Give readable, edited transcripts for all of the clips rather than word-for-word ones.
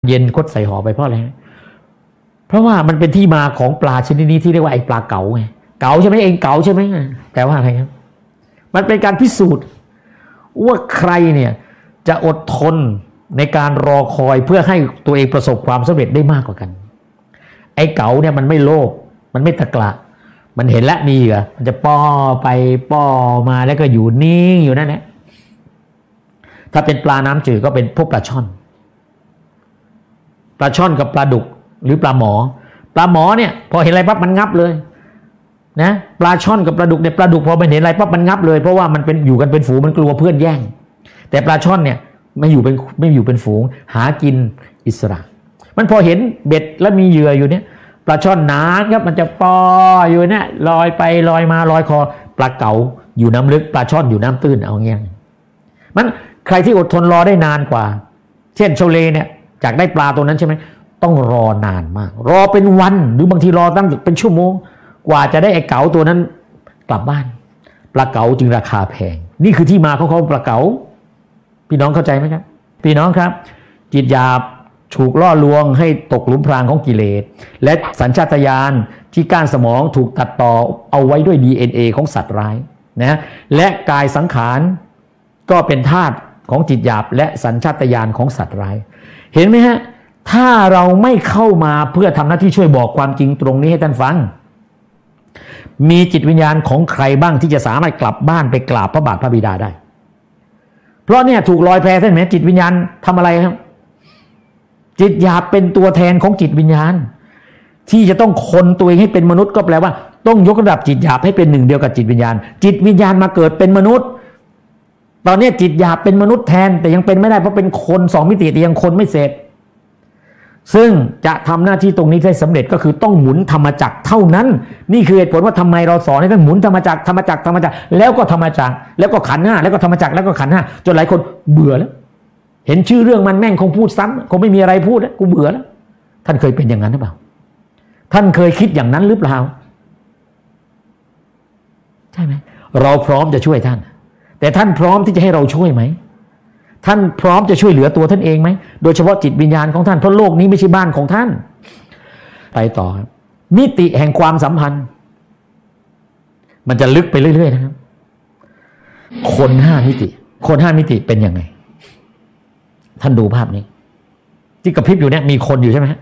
เย็นคดใส่ห่อไปเพราะอะไรเพราะว่ามันเป็นที่มาของปลาชนิดนี้ที่เรียกว่าไอ้ปลาเก๋าไงเก๋าใช่ไหมเองเก๋าใช่ไหมแต่ว่าอะไรครับมันเป็นการพิสูจน์ว่าใครเนี่ยจะอดทนในการรอคอยเพื่อให้ตัวเองประสบความสำเร็จได้มากกว่ากันไอ้เก๋าเนี่ยมันไม่โลภมันไม่ตะกละมันเห็นแล้วมีเหยื่อมันจะป้อไปป้อมาแล้วก็อยู่นิ่งอยู่นั่นแหละถ้าเป็นปลาน้ำจืดก็เป็นพวกปลาช่อนกับปลาดุกหรือปลาหมอเนี่ยพอเห็นอะไรปั๊บมันงับเลยนะปลาช่อนกับปลาดุกเนี่ยปลาดุกพอมันเห็นอะไรปั๊บมันงับเลยเพราะว่ามันเป็นอยู่กันเป็นฝูงมันกลัวเพื่อนแย่งแต่ปลาช่อนเนี่ยไม่อยู่เป็นฝูงหากินอิสระมันพอเห็นเบ็ดแล้วมีเหยื่ออยู่เนี่ยปลาช่อนหนาครับมันจะป้ออยู่เนี่ยลอยไปลอยมาลอยคอปลาเก๋าอยู่น้ำลึกปลาช่อนอยู่น้ำตื้นเอาเงี้ยมันใครที่อดทนรอได้นานกว่าเช่นชาวเลเนี่ยจากได้ปลาตัวนั้นใช่ไหมต้องรอนานมากรอเป็นวันหรือบางทีรอตั้งเป็นชั่วโมงกว่าจะได้ไอ้เก๋าตัวนั้นกลับบ้านปลาเก๋าจึงราคาแพงนี่คือที่มาของเขาปลาเก๋าพี่น้องเข้าใจไหมครับพี่น้องครับจิตหยาบถูกล่อลวงให้ตกหลุมพรางของกิเลสและสัญชาตญาณที่ก้านสมองถูกตัดต่อเอาไว้ด้วย DNA ของสัตว์ร้ายนะและกายสังขารก็เป็นธาตุของจิตหยาบและสัญชาตญาณของสัตว์ร้ายเห็นไหมฮะถ้าเราไม่เข้ามาเพื่อทำหน้าที่ช่วยบอกความจริงตรงนี้ให้ท่านฟังมีจิตวิญญาณของใครบ้างที่จะสามารถกลับบ้านไปกราบพระบาทพระบิดาได้เพราะเนี่ยถูกลอยแพท่านเห็นไหมจิตวิญญาณทำอะไรครับจิตหยาบเป็นตัวแทนของจิตวิญญาณที่จะต้องคนตัวเองให้เป็นมนุษย์ก็แปลว่าต้องยกระดับจิตหยาบให้เป็นหนึ่งเดียวกับจิตวิญญาณจิตวิญญาณมาเกิดเป็นมนุษย์ตอนนี้จิตหยาบเป็นมนุษย์แทนแต่ยังเป็นไม่ได้เพราะเป็นคนสองมิติแต่ยังคนไม่เสร็จซึ่งจะทำหน้าที่ตรงนี้ได้สำเร็จก็คือต้องหมุนธรรมจักรเท่านั้นนี่คือเหตุผลว่าทำไมเราสอนให้ท่านหมุนธรรมจักรแล้วก็ธรรมจักรแล้วก็ขันธ์ห้าแล้วก็ธรรมจักรแล้วก็ขันธ์ห้าจนหลายคนเบื่อแล้วเห็นชื่อเรื่องมันแม่งคงพูดซ้ำคงไม่มีอะไรพูดแล้วกูเบื่อแล้วท่านเคยเป็นอย่างนั้นหรือเปล่าท่านเคยคิดอย่างนั้นหรือเปล่าใช่ไหมเราพร้อมจะช่วยท่านแต่ท่านพร้อมที่จะให้เราช่วยไหมท่านพร้อมจะช่วยเหลือตัวท่านเองไหมโดยเฉพาะจิตวิญญาณของท่านเพราะโลกนี้ไม่ใช่บ้านของท่านไปต่อครับมิติแห่งความสัมพันธ์มันจะลึกไปเรื่อยๆนะครับคน5มิติเป็นยังไงท่านดูภาพนี้ที่กระพริบอยู่เนี่ยมีคนอยู่ใช่ไหม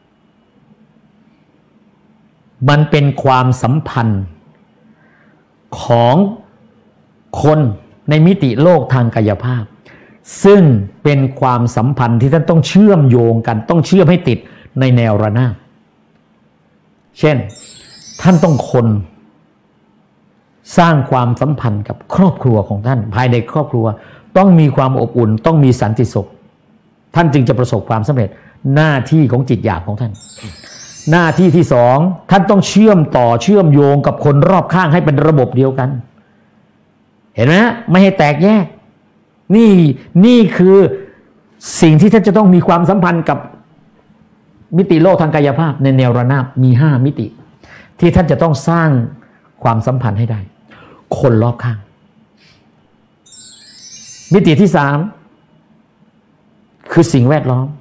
มันเป็นความสัมพันธ์ของคนในมิติโลกทางกายภาพซึ่งเป็นความสัมพันธ์ที่ท่านต้องเชื่อมโยงกันต้องเชื่อมให้ติดในแนวระนาบเช่นท่านต้องคนสร้างความสัมพันธ์กับครอบครัวของท่านภายในครอบครัวต้องมีความอบอุ่นต้องมีสันติสุขท่านจึงจะประสบความสำเร็จหน้าที่ของจิตหยาบของท่านหน้าที่ที่2ท่านต้องเชื่อมโยงกับคนรอบข้างให้เป็นระบบเดียวกันเห็นไหมไม่ให้แตกแยกนี่คือสิ่งที่ท่านจะต้องมีความสัมพันธ์กับมิติโลกทางกายภาพในแนวระนาบมี5มิติที่ท่านจะต้องสร้างความสัมพันธ์ให้ได้คนรอบข้างมิติที่3คือสิ่งแวดล้อม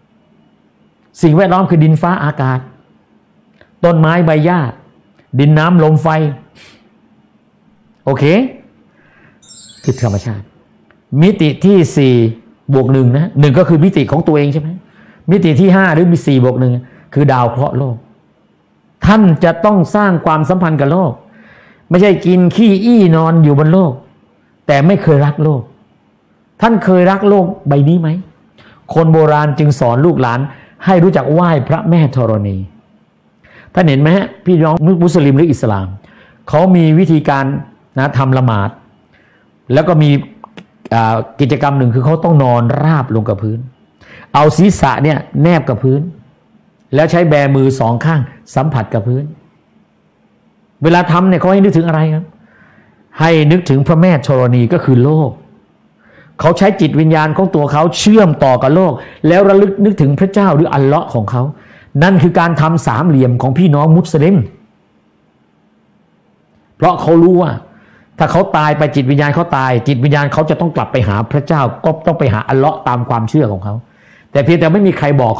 คือดินฟ้าอากาศต้นไม้ใบหญ้าดินน้ำลมไฟโอเคคือธรรมชาติมิติที่4บวก1นะ1ก็คือมิติของตัวเองใช่ไหมมิติที่5หรือมี4บวก1คือดาวเคราะห์โลกท่านจะต้องสร้างความสัมพันธ์กับโลกไม่ใช่กินขี้อี้นอนอยู่บนโลกแต่ไม่เคยรักโลกท่านเคยรักโลกใบนี้ไหมคนโบราณจึงสอนลูกหลานให้รู้จักไหว้พระแม่ธรณีท่านเห็นไหมฮะพี่น้องมุสลิมหรืออิสลามเขามีวิธีการทำละหมาดแล้วก็มีกิจกรรมหนึ่งคือเขาต้องนอนราบลงกับพื้นเอาศีรษะเนี่ยแนบกับพื้นแล้วใช้แบมือ2ข้างสัมผัสกับพื้นเวลาทำเนี่ยเขาให้นึกถึงอะไรครับให้นึกถึงพระแม่ธรณีก็คือโลกเขาใช้จิตวิญญาณของตัวเขาเชื่อมต่อกับโลกแล้วระลึกนึกถึงพระเจ้าหรืออัลเลาะห์ของเขานั่นคือการทำสามเหลี่ยมของพี่น้องมุสลิมเพราะเขารู้ว่าถ้าเขาตายไปจิตวิญญาณเขาตายจิตวิญญาณเขาจะต้องกลับไปหาพระเจ้าก็ต้องไปหาอัลเลาะห์ตามความเชื่อของเขาแต่เพียงแต่ไม่มีใครบอก